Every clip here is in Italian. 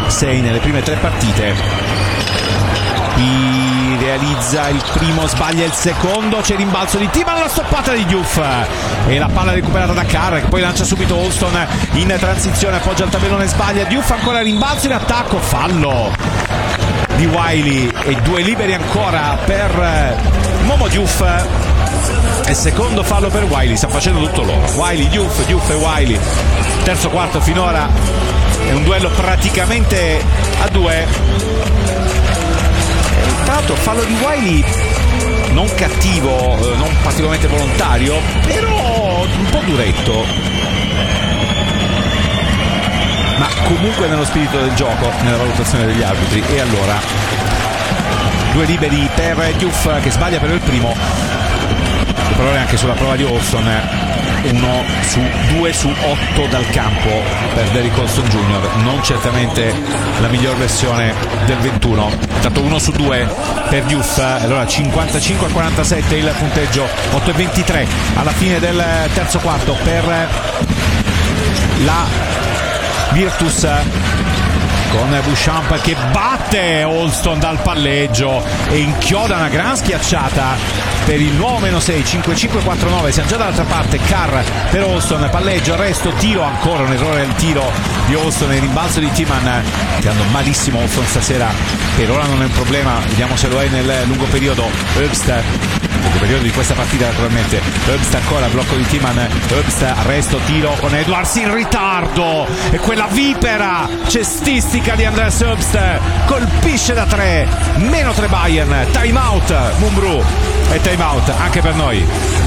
6 nelle prime 3 partite. Qui realizza il primo, sbaglia il secondo, c'è rimbalzo di Timan, la stoppata di Diouf e la palla recuperata da Carr, che poi lancia subito Alston in transizione, appoggia il tabellone, sbaglia Diouf, ancora rimbalzo in attacco, fallo di Wiley e 2 liberi ancora per Momo Diouf. E secondo fallo per Wiley, sta facendo tutto loro. Wiley, Diouf e Wiley. Terzo quarto finora è un duello praticamente a 2. Tra l'altro fallo di Wiley non cattivo, non particolarmente volontario, però un po' duretto, ma comunque nello spirito del gioco, nella valutazione degli arbitri. E allora 2 liberi per Diouf, che sbaglia per il primo. Le parole anche sulla prova di Alston, 2 su 8 dal campo per Derrick Alston Jr., non certamente la miglior versione del 21. Intanto 1 su 2 per Diouf, allora 55-47 il punteggio, 8-23 alla fine del terzo quarto per la Virtus, con Beauchamp che batte Alston dal palleggio e inchioda una gran schiacciata per il nuovo -6, 5-5-4-9. Siamo già dall'altra parte. Carr per Alston, palleggio, arresto, tiro, ancora un errore al tiro di Alston, il rimbalzo di Timan, tirando malissimo Alston stasera. Per ora non è un problema, vediamo se lo è nel lungo periodo. Herbst, lungo periodo di questa partita naturalmente. Herbst ancora, blocco di Timan, Herbst, arresto, tiro con Edwards in ritardo e quella vipera cestistica di Andreas Herbst colpisce da 3, -3 Bayern. Time out Mumbrù e time out anche per noi.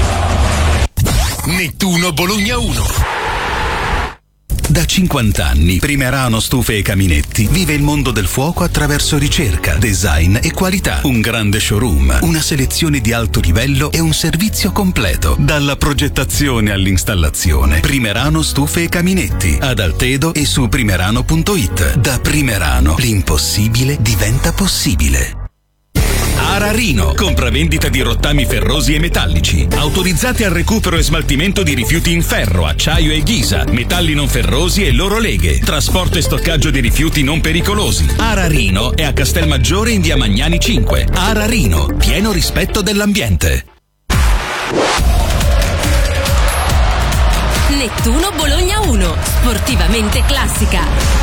Nettuno Bologna 1. Da 50 anni Primerano Stufe e Caminetti vive il mondo del fuoco attraverso ricerca, design e qualità. Un grande showroom, una selezione di alto livello e un servizio completo, dalla progettazione all'installazione. Primerano Stufe e Caminetti, ad Altedo e su primerano.it. Da Primerano l'impossibile diventa possibile. Ararino, compravendita di rottami ferrosi e metallici, autorizzati al recupero e smaltimento di rifiuti in ferro, acciaio e ghisa, metalli non ferrosi e loro leghe, trasporto e stoccaggio di rifiuti non pericolosi. Ararino è a Castelmaggiore in via Magnani 5. Ararino, pieno rispetto dell'ambiente. Nettuno Bologna 1, sportivamente classica.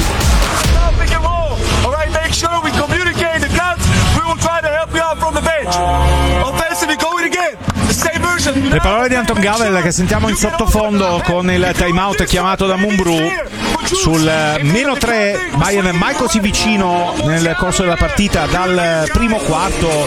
Make sure we communicate the cuts. We will try to help you out from the bench. Offensively, go it again. The same version. Le parole di Anton Gavel che sentiamo in sottofondo con il timeout chiamato da Mumbrù sul -3. Bayern mai così vicino nel corso della partita dal primo quarto,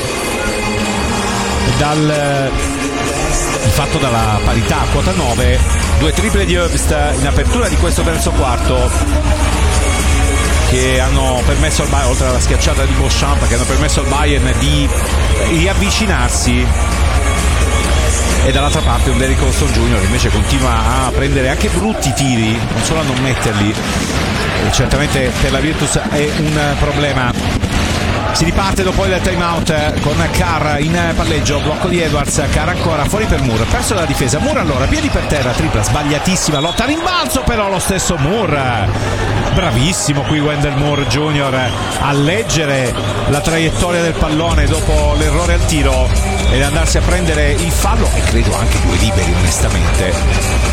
di fatto dalla parità a quota 9. 2 triple di Herbst in apertura di questo terzo quarto, che hanno permesso al Bayern, oltre alla schiacciata di Beauchamp, che hanno permesso al Bayern di riavvicinarsi. E dall'altra parte un Derrick Alston Jr. che invece continua a prendere anche brutti tiri, non solo a non metterli. E certamente per la Virtus è un problema. Si riparte dopo il timeout con Carr in palleggio, blocco di Edwards, Carr ancora fuori per Moore, perso dalla difesa. Moore allora, piedi per terra, tripla sbagliatissima, lotta a rimbalzo, però lo stesso Moore, bravissimo qui Wendell Moore Jr. a leggere la traiettoria del pallone dopo l'errore al tiro ed andarsi a prendere il fallo, e credo anche 2 liberi onestamente.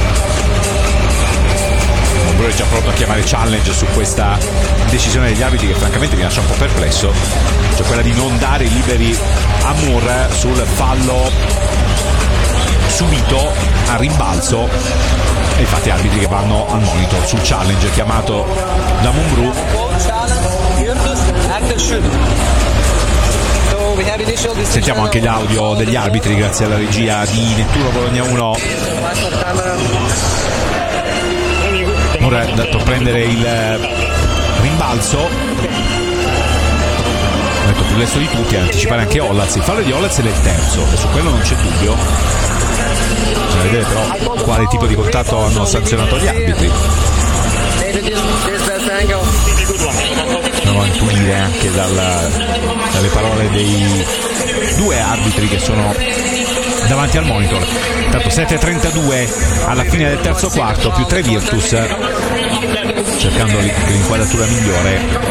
È già pronto a chiamare challenge su questa decisione degli arbitri, che francamente mi lascia un po' perplesso, cioè quella di non dare i liberi a Moore sul fallo subito a rimbalzo. E infatti arbitri che vanno al monitor sul challenge chiamato da Mumbrù. Sentiamo anche gli audio degli arbitri grazie alla regia di Nettuno Bologna 1. Moore ha dato a prendere il rimbalzo, ha detto più lesto di tutti, a anticipare anche Ollaz. Il fallo di Ollaz è del terzo e su quello non c'è dubbio. Bisogna vedere però quale tipo di contatto hanno sanzionato gli arbitri. Possiamo intuire anche dalle parole dei 2 arbitri che sono davanti al monitor. Intanto 7:32 alla fine del terzo quarto, più 3 Virtus, cercando l'inquadratura migliore.